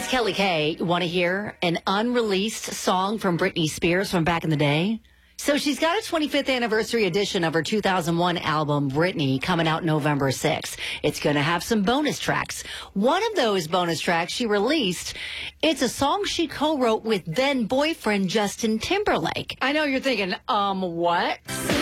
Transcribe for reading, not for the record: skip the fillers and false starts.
It's Kelly Kay. Want to hear an unreleased song from Britney Spears from back in the day? So she's got a 25th anniversary edition of her 2001 album, Britney, coming out November 6th. It's going to have some bonus tracks. One of those bonus tracks she released, it's a song she co-wrote with then-boyfriend Justin Timberlake. I know you're thinking, what?